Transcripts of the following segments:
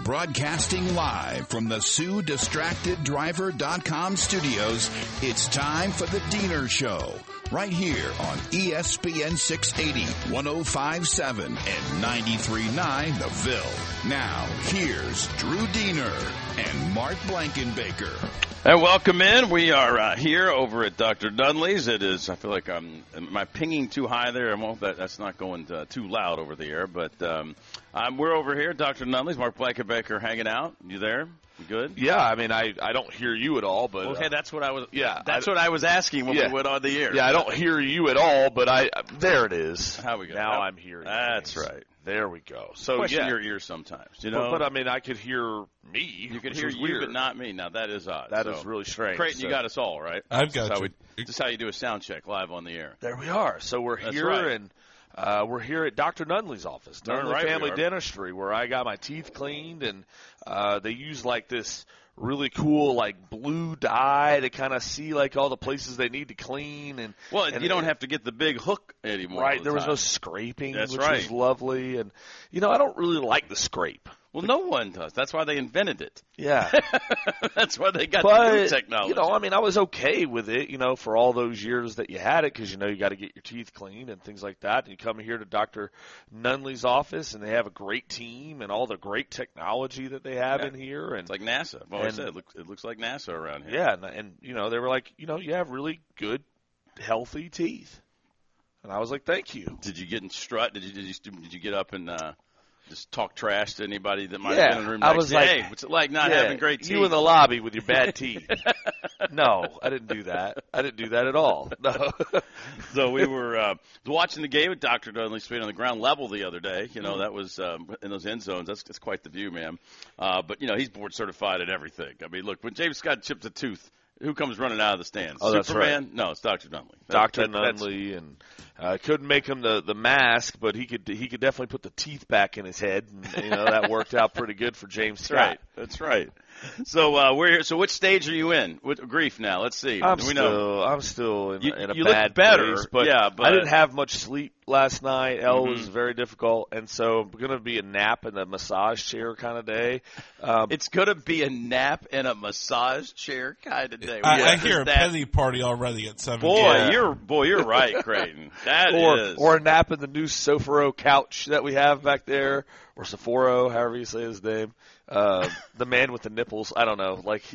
Broadcasting live from the SueDistractedDriver.com studios, it's time for the Diener Show. Right here on ESPN 680, 105.7, and 93.9 The Ville. Now, here's Drew Diener and Mark Blankenbaker. And welcome in. We are here over at Dr. Nunley's. It is, I feel like am I pinging too high there? That's not going too loud over the air, but we're over here at Dr. Nunley's. Mark Blankenbaker hanging out. You there? You good? Yeah, I mean, I don't hear you at all, but okay, that's what I was. Yeah, that's what I was asking when we went on the air. Yeah, I don't hear you at all, but there it is. How we go? Now I'm hearing. That's things. right. There we go. So question your ears sometimes, you know. But I mean, I could hear me. You could hear you, weird. but not me. Now that is odd. That is really strange. Creighton, you got us all right. I've got you. This is how you do a sound check live on the air. There we are. So we're here and. We're here at Dr. Nunley's office, Nunley Family Dentistry, where I got my teeth cleaned, and they use like this really cool like blue dye to kind of see like all the places they need to clean. And you don't have to get the big hook anymore. Right, there was no scraping, which was lovely. And, I don't really like the scrape. Well, no one does. That's why they invented it. Yeah. That's why they got the new technology. I was okay with it, for all those years that you had it because, you got to get your teeth cleaned and things like that. And you come here to Dr. Nunley's office, and they have a great team and all the great technology that they have in here. And it's like NASA. I've always said it looks like NASA around here. Yeah, and they were like, you have really good, healthy teeth. And I was like, thank you. Did you get in strut? Did you get up and just talk trash to anybody that might have been in the room? I was like, hey, what's it like not having great teeth? You in the lobby with your bad teeth. No, I didn't do that. I didn't do that at all. No. So we were watching the game with Dr. Nunley straight on the ground level the other day. That was in those end zones. That's quite the view, man. But, he's board certified at everything. I mean, look, when James Scott chips a tooth, who comes running out of the stands? Oh, that's Superman? Right. No, it's Dr. Nunley. Dr. Nunley, and couldn't make him the mask, but he could definitely put the teeth back in his head, and that worked out pretty good for James Scott. That's right. So we're here. So which stage are you in? With grief now? Let's see. I'm still in a you bad look better, place, but I didn't have much sleep last night. Elle was very difficult, and so I'm going to be a nap in a massage chair kind of day. It's going to be a nap in a massage chair kind of day. I hear a penny party already at 7. You're right, Creighton. Or a nap in the new Soforo couch that we have back there, or Sephoro, however you say his name. The man with the nipples. I don't know. Like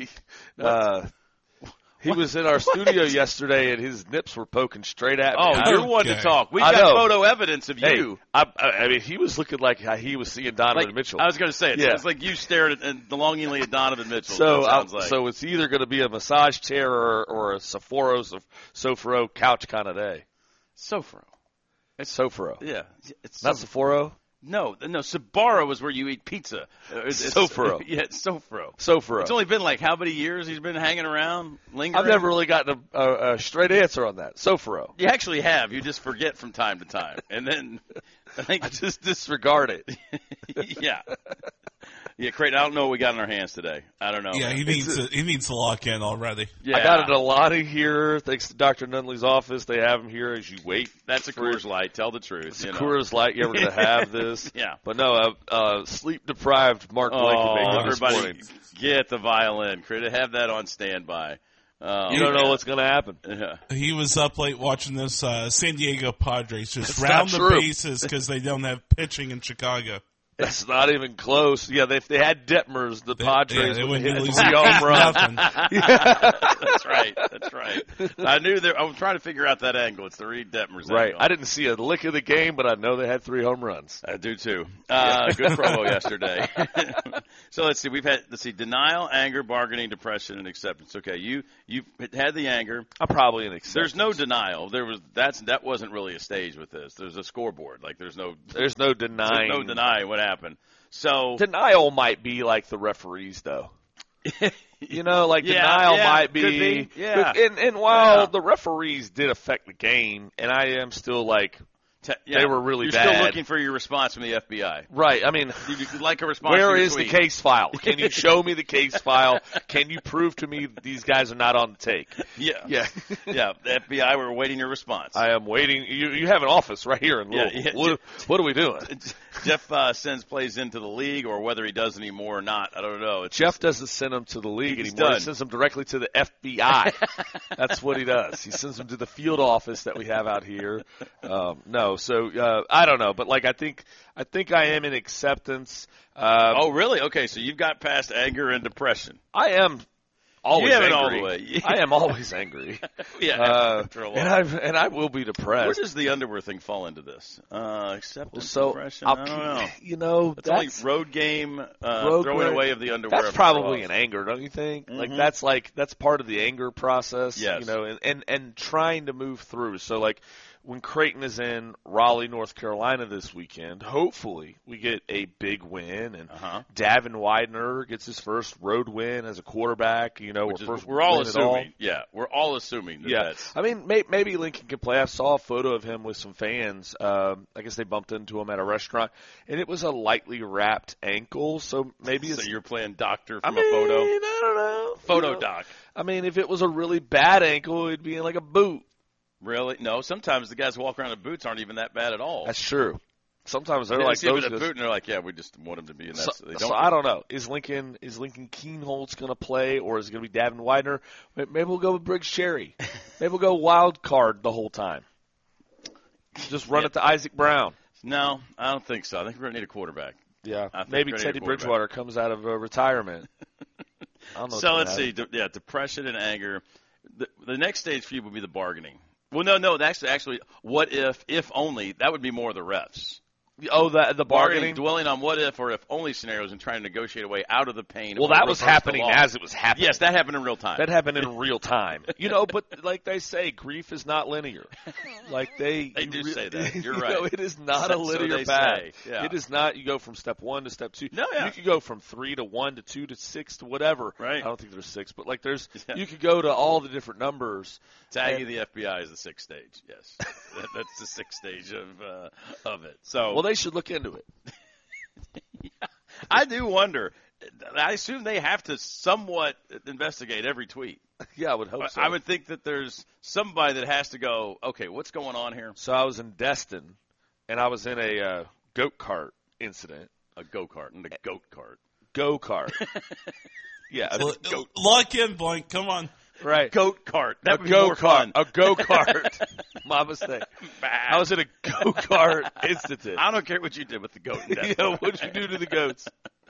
he was in our studio yesterday, and his nips were poking straight at me. Oh, you're one to talk. We've got photo evidence of you. I mean, he was looking like he was seeing Donovan Mitchell. I was going to say, it's like you stared longingly at Donovan Mitchell. So it's either going to be a massage chair or a Soforo couch kind of day. Soforo. It's Soforo. Yeah. It's not Sephoro? No, Sbarro is where you eat pizza. Soforo. Yeah, it's Soforo. Soforo. It's only been like how many years he's been hanging around, lingering? I've never really gotten a straight answer on that. Soforo. You actually have. You just forget from time to time. And then I just disregard it. Yeah. Yeah, Creighton, I don't know what we got in our hands today. I don't know. Yeah, he needs to lock in already. Yeah. I got an Alani here. Thanks to Dr. Nunley's office. They have him here as you wait. That's a Coors Light. Tell the truth. It's a Coors Light. You're going to have this. Yeah. But no, sleep-deprived Mark Blankenbaker this morning. Everybody get the violin. Creighton, have that on standby. You don't know what's going to happen. Yeah. He was up late watching this San Diego Padres just round the bases because they don't have pitching in Chicago. It's not even close. Yeah, if they had Detmers, the Padres would hit lose the home run. That's right. I knew I was trying to figure out that angle. It's the Reed Detmers right. angle. I didn't see a lick of the game, but I know they had 3 home runs. I do too. Good promo yesterday. So let's see. We've had denial, anger, bargaining, depression, and acceptance. Okay, you've had the anger. I'm probably an acceptance. There's no denial. That wasn't really a stage with this. There's a scoreboard. Like there's no denying. No denying what happened. So denial might be like the referees, though. Denial might be. Could be. Yeah. And while the referees did affect the game, and I am still like, They were really You're bad. You're still looking for your response from the FBI. Right. I mean, you'd like a response. Where is tweet. the case file? Can you show me the case file? Can you prove to me these guys are not on the take? Yeah. Yeah. Yeah. The FBI, we're awaiting your response. I am waiting. You have an office right here in Louisville. What are we doing? Jeff sends plays into the league, or whether he does anymore or not, I don't know. Jeff doesn't send them to the league anymore. He sends them directly to the FBI. That's what he does. He sends them to the field office that we have out here. So I don't know, but like I think I am in acceptance. Oh, really? Okay, so you've got past anger and depression. I am always angry. All the way. I am always angry. And I will be depressed. Where does the underwear thing fall into this? Acceptance, depression. I don't know. That's like road game, throwing away of the underwear. That's probably an anger, don't you think? Mm-hmm. That's part of the anger process. Yes. And trying to move through. So like, when Creighton is in Raleigh, North Carolina this weekend, hopefully we get a big win, and Davin Widener gets his first road win as a quarterback. We're all assuming. Yeah, we're all assuming. That's... I mean, maybe Lincoln can play. I saw a photo of him with some fans. I guess they bumped into him at a restaurant, and it was a lightly wrapped ankle. So maybe so you're playing doctor from a photo. I don't know. Photo doc. I mean, if it was a really bad ankle, it'd be in like a boot. Really? No, sometimes the guys who walk around in boots aren't even that bad at all. That's true. Sometimes they're like those in a boot, and they're like, yeah, we just want him to be in that. So I don't know. Is Lincoln Keenholz going to play, or is it going to be Davin Widener? Maybe we'll go with Briggs Cherry. Maybe we'll go wild card the whole time. Just run it to Isaac Brown. No, I don't think so. I think we're going to need a quarterback. Yeah, maybe Teddy Bridgewater comes out of retirement. I don't know. So let's see. Depression and anger. The next stage for you would be the bargaining. Well, no. Actually, what if only, that would be more of the refs. Oh, the bargaining? Dwelling on what if or if only scenarios and trying to negotiate a way out of the pain. Well, that was happening as it was happening. Yes, that happened in real time. That happened in real time. But like they say, grief is not linear. Like they do say that. You're right. It is not a linear path. Yeah. It is not. You go from step 1 to step 2. No, yeah. You could go from 3 to 1 to 2 to 6 to whatever. Right. I don't think there's 6, but like you could go to all the different numbers. Tagging the FBI is the 6th stage. Yes, that's the 6th stage of it. So well, they should look into it. Yeah, I do wonder. I assume they have to somewhat investigate every tweet. Yeah, I would hope so. I would think that there's somebody that has to go, okay, what's going on here? So I was in Destin, and I was in a goat cart incident. A go-kart and a goat cart. Go-kart. Yeah. Lock in, Blank. Come on. Right. Goat cart. That would be more fun. A go-kart. My mistake. I was in a go-kart incident. I don't care what you did with the goat. Yeah, what did you do to the goats?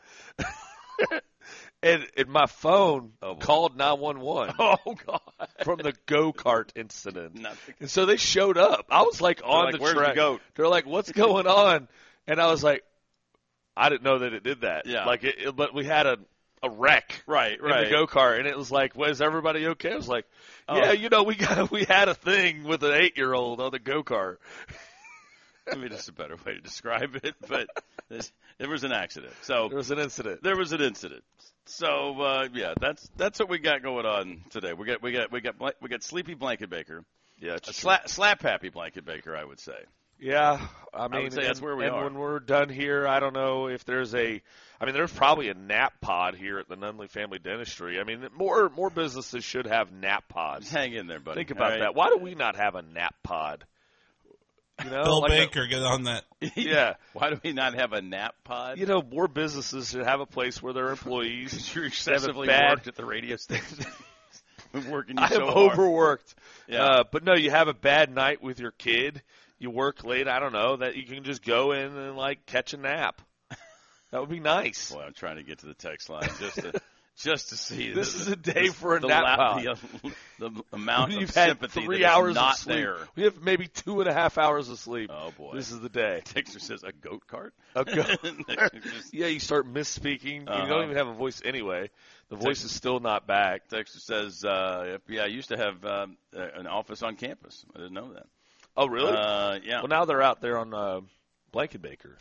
and my phone called 911. Oh, God. From the go-kart incident. And so they showed up. I was like on the where's track. The goat? They're like, what's going on? And I was like, I didn't know that it did that. Yeah. But we had a wreck in the go-kart, and it was like, was everybody okay? I was like, yeah, we had a thing with an 8-year-old on the go-kart. I mean, it's a better way to describe it, but there was an accident. So there was an incident. So that's what we got going on today. We got Sleepy Blanket Baker. Yeah, slap happy Blanket Baker, I would say. Yeah, I mean, would say that's where we are. When we're done here, I don't know if there's there's probably a nap pod here at the Nunley Family Dentistry. I mean, more businesses should have nap pods. Just hang in there, buddy. Think about that. Why do we not have a nap pod? Bill Baker, get on that. Yeah. Why do we not have a nap pod? More businesses should have a place where their employees You're excessively worked at the radio station. Working you I am overworked. Yeah. But no, you have a bad night with your kid. You work late, I don't know, that you can just go in and, catch a nap. That would be nice. Boy, I'm trying to get to the text line just to see. This is a day for a nap pod. The amount You've of sympathy had 3 that hours is not of sleep. there. We have maybe 2.5 hours of sleep. Oh, boy. This is the day. Texter says, a goat cart? A goat. Yeah, you start misspeaking. You don't even have a voice anyway. The voice is still not back. Texter says, FBI used to have an office on campus. I didn't know that. Oh, really? Yeah. Well, now they're out there on Blankenbaker.